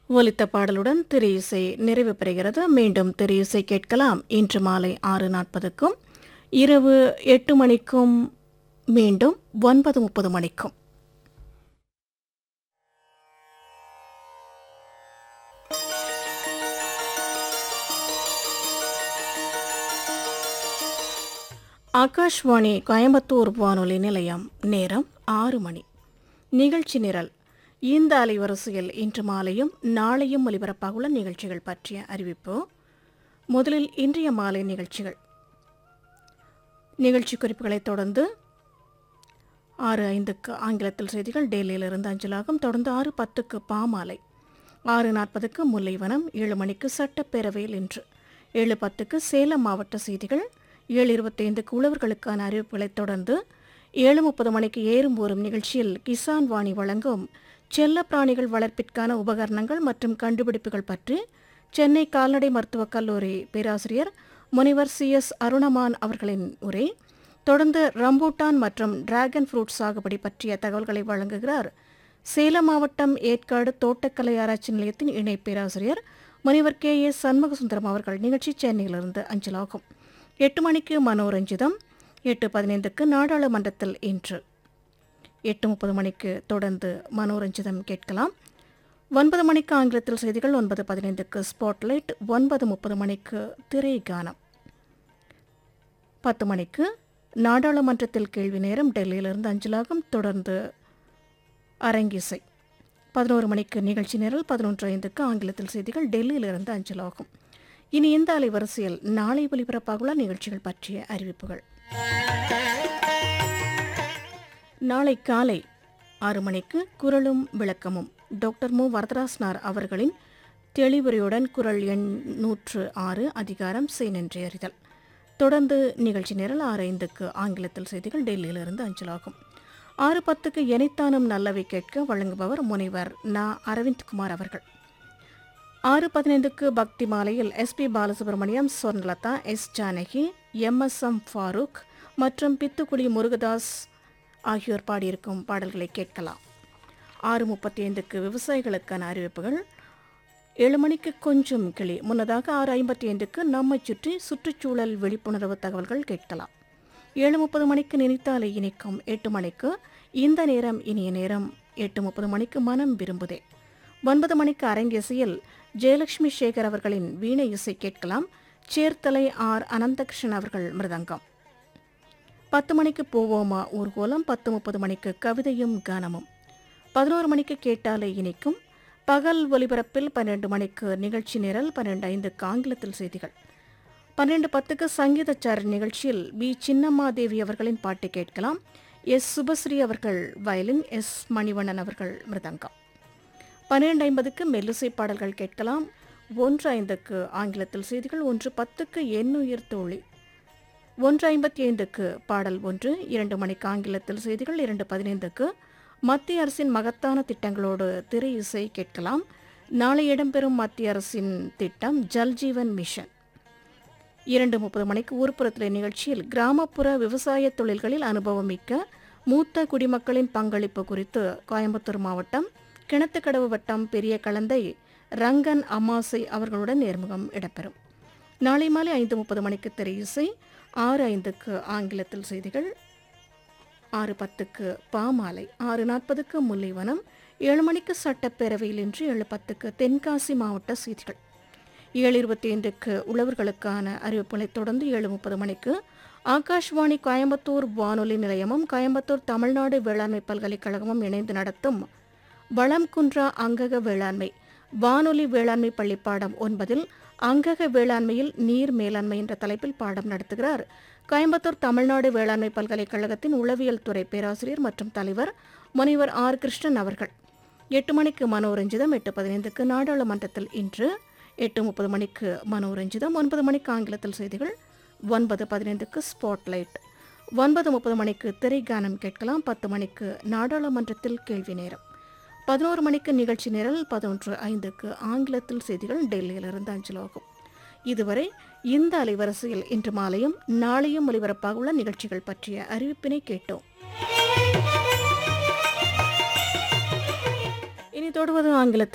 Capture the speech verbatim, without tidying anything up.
ஒலித்த பாடலுடன் திரு இசை நிறைவு பெறுகிறது. மீண்டும் திரு இசை கேட்கலாம் இன்று மாலை ஆறு நாற்பதுக்கும் இரவு எட்டு மணிக்கும் மீண்டும் ஒன்பது முப்பது மணிக்கும். ஆகாஷ்வாணி கோயம்புத்தூர் வானொலி நிலையம். நேரம் ஆறு மணி. நிகழ்ச்சி நிரல். இந்த அலைவரிசையில் இன்று மாலையும் நாளையும் ஒலிபரப்பாகுள்ள நிகழ்ச்சிகள் பற்றிய அறிவிப்பு. முதலில் இன்றைய மாலை நிகழ்ச்சிகள். நிகழ்ச்சி குறிப்புகளைத் தொடர்ந்து ஆறு ஐந்துக்கு ஆங்கிலத்தில் செய்திகள் டெல்லியிலிருந்து அஞ்சலாகும். தொடர்ந்து ஆறு பத்துக்கு பாமாலை, ஆறு நாற்பதுக்கு முல்லைவனம், ஏழு மணிக்கு சட்டப்பேரவையில் இன்று, ஏழு பத்துக்கு சேலம் மாவட்ட செய்திகள், ஏழு இருபத்தைந்துக்கு உழவர்களுக்கான அறிவிப்புகளைத் தொடர்ந்து ஏழு முப்பது மணிக்கு ஏறும் ஊறும் நிகழ்ச்சியில் கிசான் வாணி வழங்கும் செல்ல பிராணிகள் வளர்ப்பிற்கான உபகரணங்கள் மற்றும் கண்டுபிடிப்புகள் பற்றி சென்னை கால்நடை மருத்துவக் கல்லூரி பேராசிரியர் முனைவர் சி எஸ் அருணமான் அவர்களின் உரை. தொடர்ந்து ரம்பூட்டான் மற்றும் டிராகன் ஃப்ரூட் சாகுபடி பற்றிய தகவல்களை வழங்குகிறார் சேலம் மாவட்டம் ஏற்காடு தோட்டக்கலை ஆராய்ச்சி நிலையத்தின் இணை பேராசிரியர் முனைவர் கே எஸ் சண்முகசுந்தரம் அவர்கள். நிகழ்ச்சி சென்னையிலிருந்து அஞ்சலாகும். எட்டு மணிக்கு மனோரஞ்சிதம், எட்டு பதினைந்துக்கு நாடாளுமன்றத்தில் இன்று, எட்டு முப்பது மணிக்கு தொடர்ந்து மனோரஞ்சிதம் கேட்கலாம். ஒன்பது மணிக்கு ஆங்கிலத்தில் செய்திகள், ஒன்பது பதினைந்துக்கு ஸ்பாட்லைட், ஒன்பது முப்பது மணிக்கு திரை கானம், பத்து மணிக்கு நாடாளுமன்றத்தில் கேள்வி நேரம் டெல்லியிலிருந்து அஞ்சலாகும். தொடர்ந்து அரங்கிசை, பதினோரு மணிக்கு நிகழ்ச்சி நிரல், பதினொன்று ஐந்துக்கு ஆங்கிலத்தில் செய்திகள் டெல்லியிலிருந்து அஞ்சலாகும். இனி இந்த அலைவரிசையில் நாளை ஒலிபரப்பாகுள்ள நிகழ்ச்சிகள் பற்றிய அறிவிப்புகள். நாளை காலை ஆறு மணிக்கு குரலும் விளக்கமும் டாக்டர் மு வரதராசனார் அவர்களின் தெளிவுரையுடன் குரல் எண் நூற்று ஆறு, அதிகாரம் செய்நின்றி அறிதல். தொடர்ந்து நிகழ்ச்சி நிரல் ஆறு ஐந்துக்கு ஆங்கிலத்தில் செய்திகள் டெல்லியிலிருந்து அஞ்சலாகும். ஆறு பத்துக்கு எனைத்தானும் நல்லவை கேட்க வழங்குபவர் முனைவர் நா அரவிந்த்குமார் அவர்கள். ஆறு பதினைந்துக்கு பக்தி மாலையில் S B Balasubramaniam, Swarnalatha, S Janaki, M S M Farooq மற்றும் பித்துக்குடி முருகதாஸ் ஆகியோர் பாடியிருக்கும் பாடல்களை கேட்கலாம். ஆறு முப்பத்தி ஐந்துக்கு விவசாயிகளுக்கான அறிவிப்புகள். ஏழு மணிக்கு கொஞ்சம் கிளி. முன்னதாக ஆறு ஐம்பத்தி ஐந்துக்கு நம்மை சுற்றி சுற்றுச்சூழல் விழிப்புணர்வு தகவல்கள் கேட்கலாம். ஏழு முப்பது மணிக்கு நினைத்தாலே இனிக்கும். எட்டு மணிக்கு இந்த நேரம் இனிய நேரம். எட்டு முப்பது மணிக்கு மனம் விரும்புதே. ஒன்பது மணிக்கு அரங்கேசியில் ஜெயலட்சுமி சேகர் அவர்களின் வீணை இசை கேட்கலாம். சேர்த்தலை ஆர் அனந்தகிருஷ்ணன் அவர்கள் மிருதங்கம். பத்து மணிக்கு போவோமா ஊர்கோலம். பத்து முப்பது மணிக்கு கவிதையும் கானமும். பதினோரு மணிக்கு கேட்டாலே இனிக்கும். பகல் ஒலிபரப்பில் பன்னிரண்டு மணிக்கு நிகழ்ச்சி நிரல், பன்னிரண்டு ஐந்துக்கு ஆங்கிலத்தில் செய்திகள். பன்னிரண்டு பத்துக்கு சங்கீதச்சார நிகழ்ச்சியில் பி சின்னம்மாதேவி அவர்களின் பாட்டு கேட்கலாம். எஸ் சுபஸ்ரீ அவர்கள் வயலின், எஸ் மணிவண்ணன் அவர்கள் மிருதங்கம். பன்னிரண்டு ஐம்பதுக்கு மெல்லிசை பாடல்கள் கேட்கலாம். ஒன்று ஐந்துக்கு ஆங்கிலத்தில் செய்திகள், ஒன்று பத்துக்கு எண்ணுயிர் தோழி, ஒன்று ஐம்பத்தி ஐந்துக்கு பாடல் ஒன்று, இரண்டு மணிக்கு ஆங்கிலத்தில் செய்திகள், இரண்டு பதினைந்துக்கு மத்திய அரசின் மகத்தான திட்டங்களோடு திரை இசை கேட்கலாம். நாளை இடம்பெறும் மத்திய அரசின் திட்டம் ஜல்ஜீவன் மிஷன். இரண்டு முப்பது மணிக்கு ஊர்ப்புறத்திலே நிகழ்ச்சியில் கிராமப்புற விவசாய தொழில்களில் அனுபவம் மிக்க மூத்த குடிமக்களின் பங்களிப்பு குறித்து கோயம்புத்தூர் மாவட்டம் கிணத்துக்கடவு வட்டம் பெரிய கலந்தை ரங்கன் அம்மாசை அவர்களுடன் நேர்முகம் இடம்பெறும். நாளை மாலை ஐந்து முப்பது மணிக்கு திரை இசை, ஆறு ஐந்துக்கு ஆங்கிலத்தில் செய்திகள், ஆறு பத்துக்கு பாமாலை, ஆறு நாற்பதுக்கு முல்லைவனம், ஏழு மணிக்கு சட்டப்பேரவையில் இன்று, ஏழு பத்துக்கு தென்காசி மாவட்ட செய்திகள், ஏழு இருபத்தி ஐந்துக்கு உழவர்களுக்கான அறிவிப்புகளை தொடர்ந்து ஏழு முப்பது மணிக்கு ஆகாஷ்வாணி கோயம்புத்தூர் வானொலி நிலையமும் கோயம்புத்தூர் தமிழ்நாடு வேளாண்மை பல்கலைக்கழகமும் இணைந்து நடத்தும் வளம் குன்றா அங்கக வேளாண்மை வானொலி வேளாண்மை பள்ளிப்பாடம் ஒன்பதில் அங்கக வேளாண்மையில் நீர் மேலாண்மை என்ற தலைப்பில் பாடம் நடத்துகிறார் கோயம்புத்தூர் தமிழ்நாடு வேளாண்மை பல்கலைக்கழகத்தின் உளவியல் துறை பேராசிரியர் மற்றும் தலைவர் முனைவர் ஆர் கிருஷ்ணன் அவர்கள். எட்டு மணிக்கு மனோரஞ்சிதம், எட்டு பதினைந்துக்கு நாடாளுமன்றத்தில் இன்று, எட்டு முப்பது மணிக்கு மனோரஞ்சிதம், ஒன்பது மணிக்கு ஆங்கிலத்தில் செய்திகள், ஒன்பது பதினைந்துக்கு ஸ்பாட்லைட், ஒன்பது முப்பது மணிக்கு திரைகானம் கேட்கலாம். பத்து மணிக்கு நாடாளுமன்றத்தில் கேள்வி நேரம், பதினோரு மணிக்கு நிகழ்ச்சி நிரல், பதினொன்று ஐந்துக்கு ஆங்கிலத்தில் செய்திகள் டெல்லியிலிருந்து அஞ்சலாகும். இதுவரை இந்த அலைவரிசையில் இன்று மாலையும் நாளையும் ஒலிபரப்பாக உள்ள நிகழ்ச்சிகள் பற்றிய அறிவிப்பினை கேட்டோம். இனி தொடர்வது ஆங்கிலத்தில்